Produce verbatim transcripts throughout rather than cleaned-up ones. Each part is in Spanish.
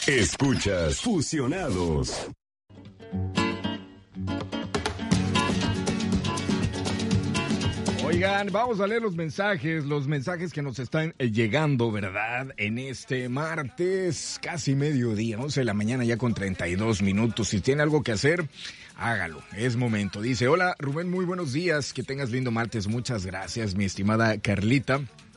Escuchas Fusionados. Oigan, vamos a leer los mensajes, los mensajes que nos están llegando, ¿verdad? En este martes, casi mediodía, once de la mañana, ya con treinta y dos minutos. Si tiene algo que hacer, hágalo, es momento. Dice, hola Rubén, muy buenos días, que tengas lindo martes. Muchas gracias, mi estimada Carlita.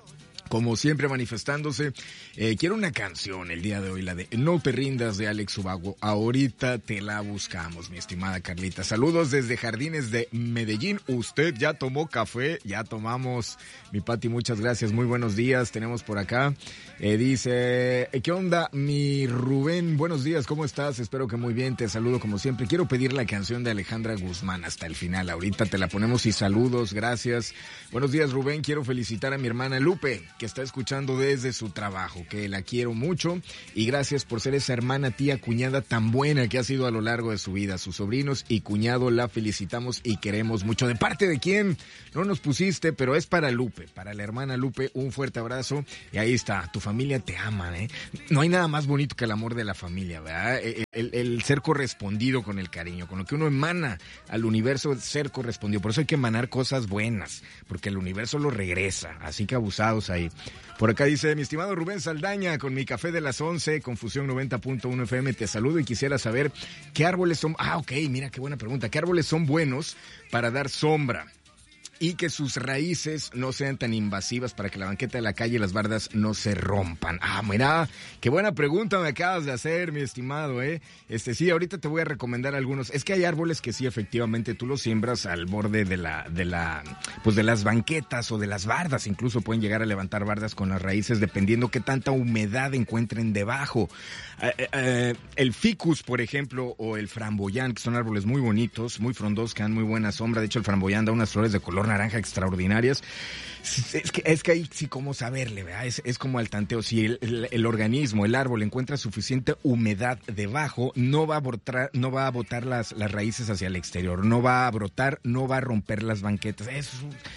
Como siempre manifestándose, eh, quiero una canción el día de hoy, la de No te rindas de Alex Ubago. Ahorita te la buscamos, mi estimada Carlita. Saludos desde Jardines de Medellín. ¿Usted ya tomó café? Ya tomamos. Mi Pati, muchas gracias. Muy buenos días. Tenemos por acá. Eh, dice, ¿qué onda, mi Rubén? Buenos días, ¿cómo estás? Espero que muy bien. Te saludo como siempre. Quiero pedir la canción de Alejandra Guzmán hasta el final. Ahorita te la ponemos y saludos. Gracias. Buenos días, Rubén. Quiero felicitar a mi hermana Lupe, que está escuchando desde su trabajo, que la quiero mucho y gracias por ser esa hermana, tía, cuñada tan buena que ha sido a lo largo de su vida. Sus sobrinos y cuñado la felicitamos y queremos mucho. ¿De parte de quién? No nos pusiste, pero es para Lupe, para la hermana Lupe, un fuerte abrazo y ahí está, tu familia te ama, ¿eh? No hay nada más bonito que el amor de la familia, ¿verdad? El, el, el ser correspondido con el cariño, con lo que uno emana al universo, ser correspondido. Por eso hay que emanar cosas buenas, porque el universo lo regresa, así que abusados ahí. Por acá dice, mi estimado Rubén Saldaña, con mi café de las once, con Fusión noventa punto uno F M, te saludo y quisiera saber qué árboles son... Ah, ok, mira qué buena pregunta. ¿Qué árboles son buenos para dar sombra y que sus raíces no sean tan invasivas para que la banqueta de la calle y las bardas no se rompan? Ah, mira, qué buena pregunta me acabas de hacer, mi estimado, ¿eh? Este, sí, ahorita te voy a recomendar algunos. Es que hay árboles que sí, efectivamente, tú los siembras al borde de la, de la, pues de las banquetas o de las bardas. Incluso pueden llegar a levantar bardas con las raíces, dependiendo qué tanta humedad encuentren debajo. Eh, eh, el ficus, por ejemplo, o el framboyán, que son árboles muy bonitos, muy frondosos, que dan muy buena sombra. De hecho, el framboyán da unas flores de color naranja extraordinarias. Es que, es que ahí sí como saberle, ¿verdad? Es, es como al tanteo. Si el, el, el organismo, el árbol, encuentra suficiente humedad debajo, no va a botar, no va a botar las, las raíces hacia el exterior, no va a brotar, no va a romper las banquetas. Es,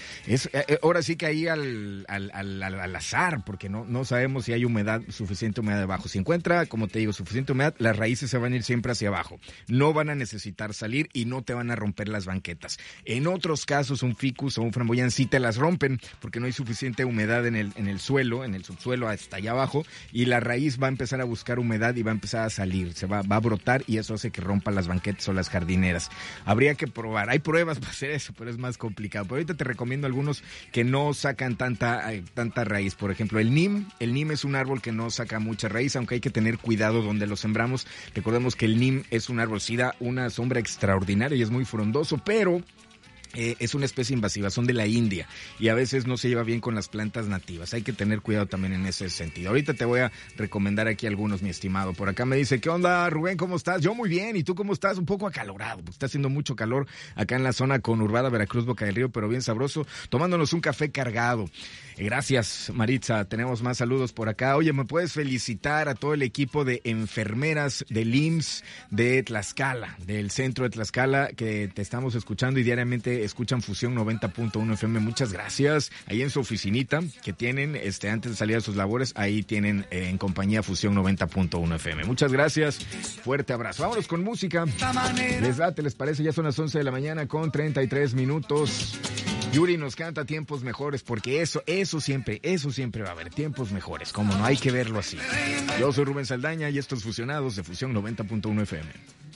es eh, ahora sí que ahí al, al, al, al, al azar, porque no, no sabemos si hay humedad, suficiente humedad debajo. Si encuentra, como te digo, suficiente humedad, las raíces se van a ir siempre hacia abajo. No van a necesitar salir y no te van a romper las banquetas. En otros casos, un ficus o un framboyán sí te las rompen, porque no hay suficiente humedad en el, en el suelo, en el subsuelo hasta allá abajo, y la raíz va a empezar a buscar humedad y va a empezar a salir, se va, va a brotar y eso hace que rompa las banquetas o las jardineras. Habría que probar, hay pruebas para hacer eso, pero es más complicado. Pero ahorita te recomiendo algunos que no sacan tanta, eh, tanta raíz. Por ejemplo, el nim, el nim es un árbol que no saca mucha raíz, aunque hay que tener cuidado donde lo sembramos. Recordemos que el nim es un árbol, sí da una sombra extraordinaria y es muy frondoso, pero... Eh, es una especie invasiva, son de la India y a veces no se lleva bien con las plantas nativas. Hay que tener cuidado también en ese sentido. Ahorita te voy a recomendar aquí algunos, mi estimado. Por acá me dice, ¿qué onda, Rubén? ¿Cómo estás? Yo muy bien. ¿Y tú cómo estás? Un poco acalorado, porque está haciendo mucho calor acá en la zona conurbada Veracruz, Boca del Río, pero bien sabroso, tomándonos un café cargado. Eh, gracias, Maritza. Tenemos más saludos por acá. Oye, ¿me puedes felicitar a todo el equipo de enfermeras del I M S S de Tlaxcala, del centro de Tlaxcala, que te estamos escuchando y diariamente escuchan Fusión noventa punto uno F M? Muchas gracias. Ahí en su oficinita que tienen, este, antes de salir a sus labores, ahí tienen eh, en compañía Fusión noventa punto uno F M. Muchas gracias. Fuerte abrazo. Vámonos con música. ¿Les date? ¿Les parece? Ya son las once de la mañana con treinta y tres minutos. Yuri nos canta tiempos mejores, porque eso, eso siempre, eso siempre va a haber, tiempos mejores. Cómo no, hay que verlo así. Yo soy Rubén Saldaña y estos Fusionados de Fusión noventa punto uno F M.